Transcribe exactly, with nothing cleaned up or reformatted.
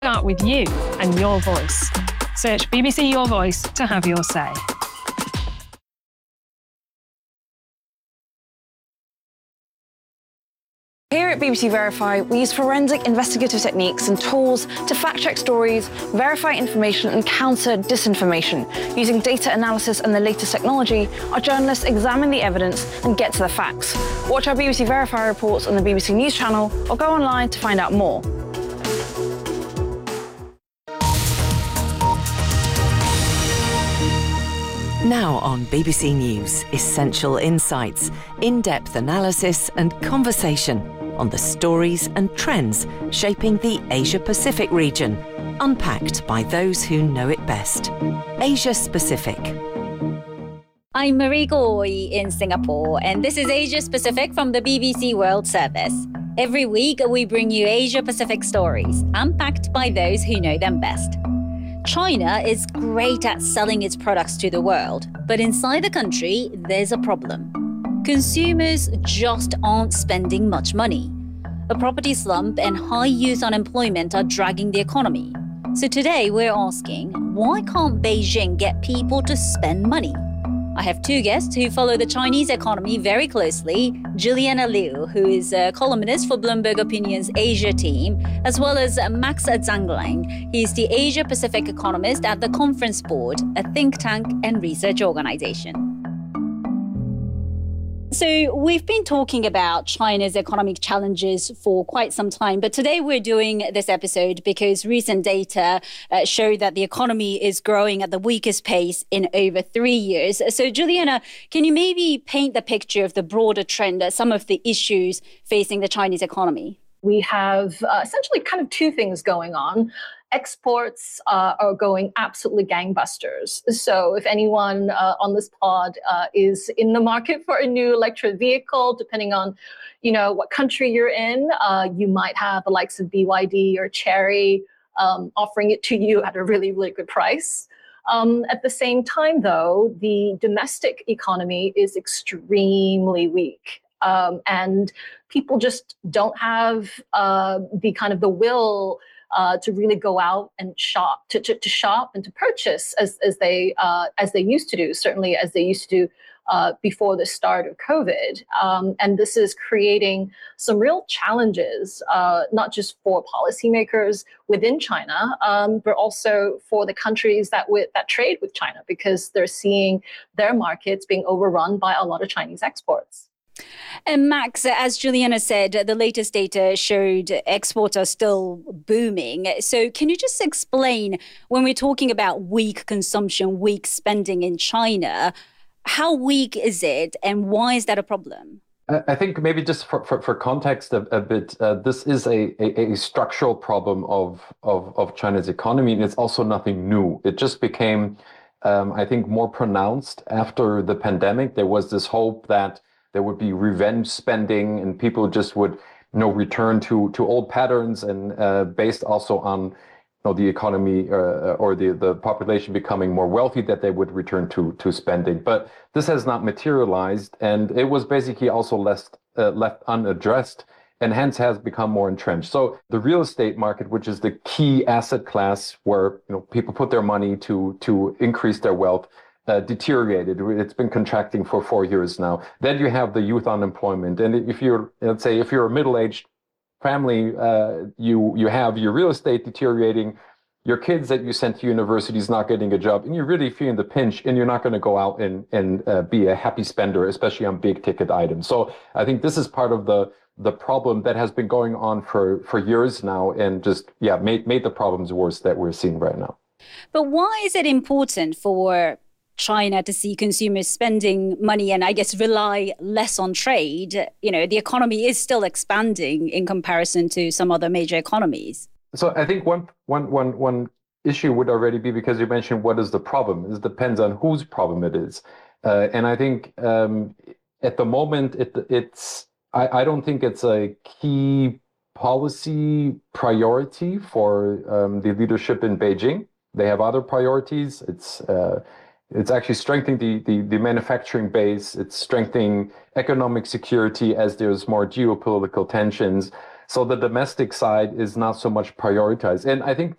Start with you and your voice. Search B B C Your Voice to have your say. Here at B B C Verify, we use forensic investigative techniques and tools to fact-check stories, verify information and counter disinformation. Using data analysis and the latest technology, our journalists examine the evidence and get to the facts. Watch our B B C Verify reports on the B B C News channel or go online to find out more. Now on B B C News, essential insights, in-depth analysis and conversation on the stories and trends shaping the Asia-Pacific region, unpacked by those who know it best. Asia-Pacific. I'm Marie Goy in Singapore, and this is Asia-Pacific from the B B C World Service. Every week, we bring you Asia-Pacific stories, unpacked by those who know them best. China is great at selling its products to the world, but inside the country, there's a problem. Consumers just aren't spending much money. A property slump and high youth unemployment are dragging the economy. So today we're asking, why can't Beijing get people to spend money? I have two guests who follow the Chinese economy very closely, Juliana Liu, who is a columnist for Bloomberg Opinion's Asia team, as well as Max Zanglang. He's the Asia-Pacific economist at the Conference Board, a think tank and research organization. So we've been talking about China's economic challenges for quite some time, but today we're doing this episode because recent data uh, show that the economy is growing at the weakest pace in over three years. So Juliana, can you maybe paint the picture of the broader trend, uh, some of the issues facing the Chinese economy? We have uh, essentially kind of two things going on. Exports uh, are going absolutely gangbusters. So if anyone uh, on this pod uh, is in the market for a new electric vehicle, depending on, you know, what country you're in, uh, you might have the likes of B Y D or Chery um, offering it to you at a really, really good price. Um, at the same time, though, the domestic economy is extremely weak. Um, and people just don't have uh, the kind of the will Uh, to really go out and shop, to, to, to shop and to purchase as, as they uh, as they used to do, certainly as they used to do uh, before the start of COVID. Um, and this is creating some real challenges, uh, not just for policymakers within China, um, but also for the countries that, with, that trade with China, because they're seeing their markets being overrun by a lot of Chinese exports. And Max, as Juliana said, the latest data showed exports are still booming. So can you just explain, when we're talking about weak consumption, weak spending in China, how weak is it and why is that a problem? I think maybe just for, for, for context a, a bit, uh, this is a, a, a structural problem of, of, of China's economy, and it's also nothing new. It just became, um, I think, more pronounced after the pandemic. There was this hope that there would be revenge spending and people just would, you know, return to, to old patterns, and uh, based also on, you know, the economy uh, or the, the population becoming more wealthy, that they would return to, to spending. But this has not materialized, and it was basically also left, uh, left unaddressed, and hence has become more entrenched. So the real estate market, which is the key asset class where, you know, people put their money to, to increase their wealth, Uh, deteriorated. It's been contracting for four years now. Then you have the youth unemployment. And if you're, let's say, if you're a middle-aged family, uh, you you have your real estate deteriorating, your kids that you sent to university is not getting a job, and you're really feeling the pinch, and you're not going to go out and, and uh, be a happy spender, especially on big ticket items. So I think this is part of the the problem that has been going on for, for years now, and just, yeah, made, made the problems worse that we're seeing right now. But why is it important for China to see consumers spending money and I guess rely less on trade? You know, the economy is still expanding in comparison to some other major economies. So I think one, one, one, one issue would already be, because you mentioned what is the problem. It depends on whose problem it is. Uh, and I think um, at the moment, it, it's I, I don't think it's a key policy priority for um, the leadership in Beijing. They have other priorities. It's uh, It's actually strengthening the, the, the manufacturing base. It's strengthening economic security as there's more geopolitical tensions. So the domestic side is not so much prioritized. And I think